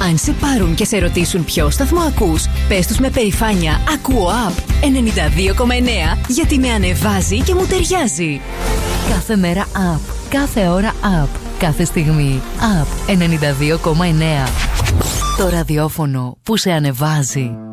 Αν σε πάρουν και σε ρωτήσουν ποιο σταθμό ακούς, πες τους με περηφάνεια «Ακούω Up 92,9» γιατί με ανεβάζει και μου ταιριάζει. Κάθε μέρα Up, κάθε ώρα Up, κάθε στιγμή Up 92,9. Το ραδιόφωνο που σε ανεβάζει.